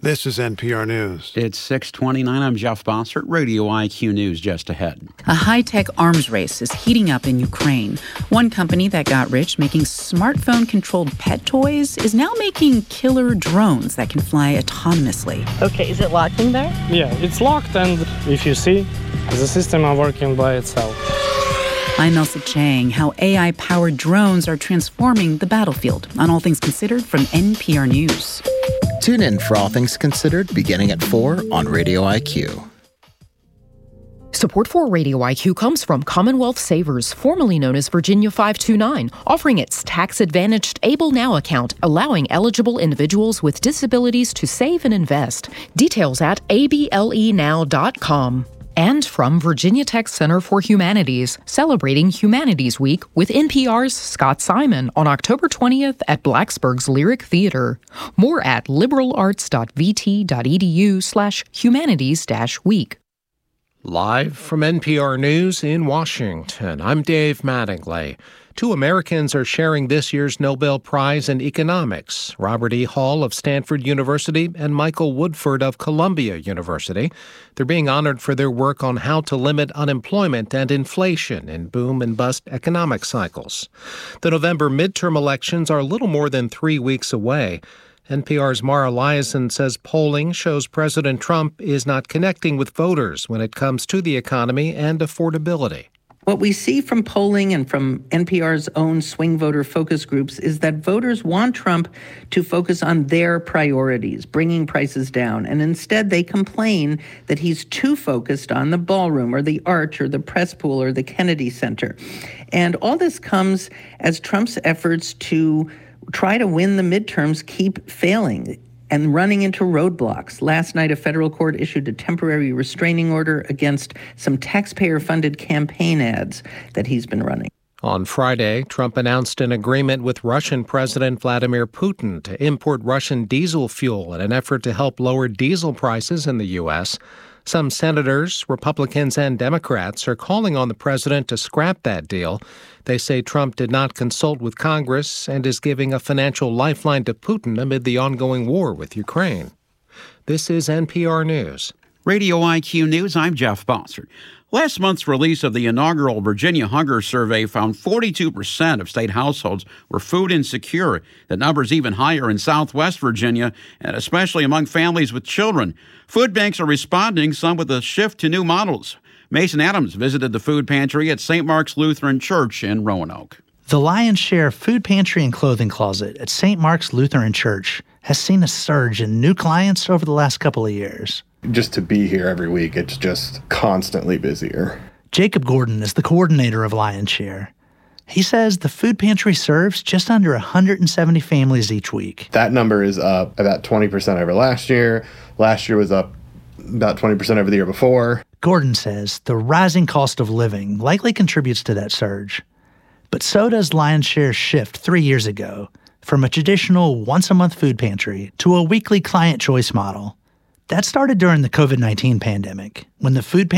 This is NPR News. It's 6:29. I'm Jeff Bossert. Radio IQ News just ahead. A high-tech arms race is heating up in Ukraine. One company that got rich making smartphone-controlled pet toys is now making killer drones that can fly autonomously. Okay, is it locking there? Yeah, it's locked, and if you see, the system are working by itself. I'm Elsa Chang. How AI-powered drones are transforming the battlefield. On All Things Considered from NPR News. Tune in for All Things Considered beginning at 4 on Radio IQ. Support for Radio IQ comes from Commonwealth Savers, formerly known as Virginia 529, offering its tax-advantaged Able Now account, allowing eligible individuals with disabilities to save and invest. Details at ablenow.com. And from Virginia Tech Center for Humanities, celebrating Humanities Week with NPR's Scott Simon on October 20th at Blacksburg's Lyric Theater. More at liberalarts.vt.edu/humanities-week. Live from NPR News in Washington, I'm Dave Mattingly. 2 Americans are sharing this year's Nobel Prize in Economics, Robert E. Hall of Stanford University and Michael Woodford of Columbia University. They're being honored for their work on how to limit unemployment and inflation in boom and bust economic cycles. The November midterm elections are a little more than 3 weeks away. NPR's Mara Liasson says polling shows President Trump is not connecting with voters when it comes to the economy and affordability. What we see from polling and from NPR's own swing voter focus groups is that voters want Trump to focus on their priorities, bringing prices down. And instead, they complain that he's too focused on the ballroom or the arch or the press pool or the Kennedy Center. And all this comes as Trump's efforts to try to win the midterms keep failing and running into roadblocks. Last night, a federal court issued a temporary restraining order against some taxpayer-funded campaign ads that he's been running. On Friday, Trump announced an agreement with Russian President Vladimir Putin to import Russian diesel fuel in an effort to help lower diesel prices in the U.S. Some senators, Republicans and Democrats, are calling on the president to scrap that deal. They say Trump did not consult with Congress and is giving a financial lifeline to Putin amid the ongoing war with Ukraine. This is NPR News. Radio IQ News, I'm Jeff Bossert. Last month's release of the inaugural Virginia Hunger Survey found 42% of state households were food insecure. That number's even higher in Southwest Virginia, and especially among families with children. Food banks are responding, some with a shift to new models. Mason Adams visited the food pantry at St. Mark's Lutheran Church in Roanoke. The lion's share food pantry and clothing closet at St. Mark's Lutheran Church has seen a surge in new clients over the last couple of years. Just to be here every week, it's just constantly busier. Jacob Gordon is the coordinator of Lion's Share. He says the food pantry serves just under 170 families each week. That number is up about 20% over last year. Last year was up about 20% over the year before. Gordon says the rising cost of living likely contributes to that surge. But so does Lion's Share's shift 3 years ago from a traditional once-a-month food pantry to a weekly client choice model. That started during the COVID-19 pandemic, when the food pantry